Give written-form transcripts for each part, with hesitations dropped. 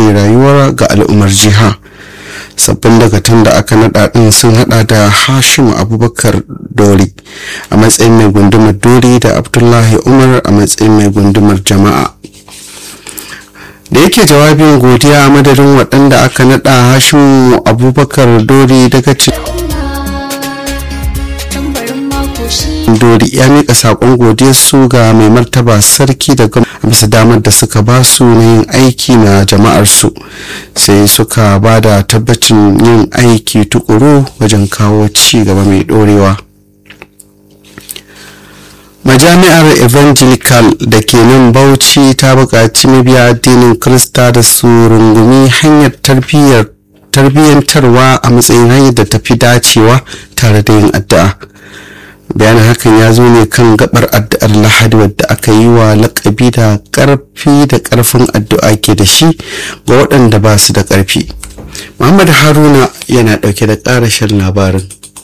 rayuwa ga al'ummar jiha. Sabbin dagatan da aka nada din sun hada da Hashim Abubakar Dori a matsayin mai gundumar Dori da Abdullahi Umar a matsayin mai gundumar Jama'a. Da yake jawabin godiya a madadin waɗanda aka nada, Hashim Abubakar Dori daga Dori ya mika sakon godiyarsu ga mai martaba sarki da bisa damar da suka ba su na yin aiki na jama'arsu, sai suka ba da tabbacin yin aiki tukuru wajen kawo ci gaba mai dorewa. Majami'ar Evangelical da ke nan Bauchi ta buƙaci mabiya addinin Kirista da su rungumi hanyar tarbiyyantarwa a matsayin hanyar da ta fi dacewa tare da yin addu'a. Bayanin hakan ya zo ne kan gabar addu'ar Lahadi wadda aka yi wa lakabi da ƙarfi da ƙarfin addu'a ke da shi ga waɗanda ba su da ƙarfi. Muhammad Haruna yana ɗauke da ƙarashin labarin.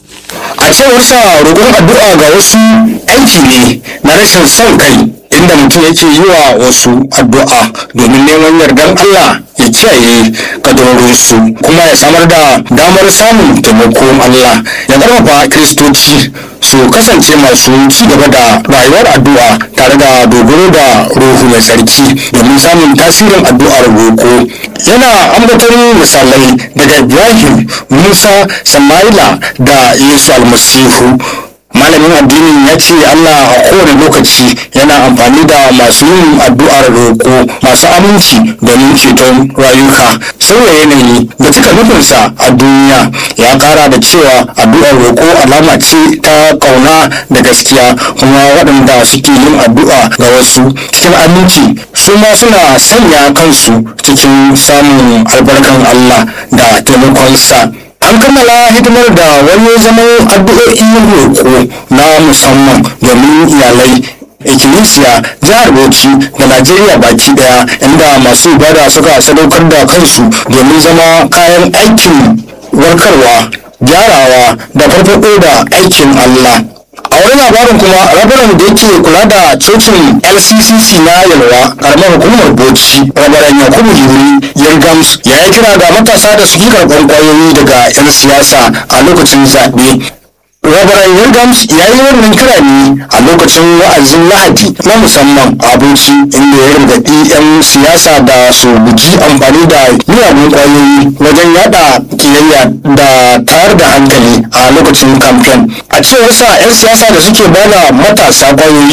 A cewar sa, roƙon addu'a ga wasu aiki ne na rashin son kai, inda mutum yake yi wa wasu addu'a domin neman yardan Allah ya kiyaye kadarorinsu kuma ya samar da damar samun taimakon Allah, ya ƙarfafa Kiristoci su kasance masu ci gaba da rayuwar addu'a tare da dogaro da ruhu mai tsarki domin samun tasirin addu'ar roƙo. Yana ambaton misalai daga Ibrahim, Musa, Sama'ila da Yesu almasihu. Malamin addinin ya ce Allah a kowane lokaci yana amfani da masu yin addu'ar roƙo masu aminci domin ceton rayuka, sauya yanayi da cika nufinsa a duniya. Ya ƙara da cewa addu'ar roƙo alama ce ta ƙauna da gaskiya, kuma waɗanda suke yin addu'a ga wasu cikin aminci su ma suna sanya kansu cikin samun albarkan Allah da taimakonsa. An kammala hidimar da wani zaman addu'o'in roƙo na musamman domin iyalai, ikkilisiya, jihar Bauchi da Najeriya baki daya, inda masu ibada suka sadaukar da kansu domin zama kayan aikin warkarwa, gyarawa da farfaɗo da aikin Allah. A wani labarin kuma, rabaran da yake kula da cocin LCCC na Yalwa, karamar hukumar Bauchi, rabaran Yakubu Yuri Yergams, ya yi kira ga matasa da suke karɓar ƙwayoyi daga 'yan siyasa a lokacin zaɓe. Rabaran Yergams ya yi wannan kira ne a lokacin wa'azin Lahadi na musamman a Bauchi, inda ya gargaɗi 'yan siyasa da su guji amfani da miyagun ƙwayoyi wajen yada kiyayya da tayar da hankali a lokacin kamfen. A cewar sa, 'yan siyasa da suke bada matasa ƙwayoyi